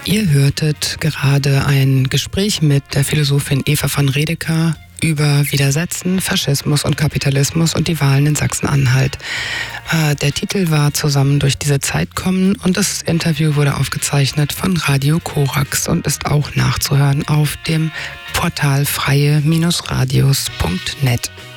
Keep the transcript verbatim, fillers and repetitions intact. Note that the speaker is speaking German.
Ihr hörtet gerade ein Gespräch mit der Philosophin Eva von Redeker über Widersetzen, Faschismus und Kapitalismus und die Wahlen in Sachsen-Anhalt. Äh, der Titel war Zusammen durch diese Zeit kommen und das Interview wurde aufgezeichnet von Radio Korax und ist auch nachzuhören auf dem Portal freie Bindestrich radios punkt net.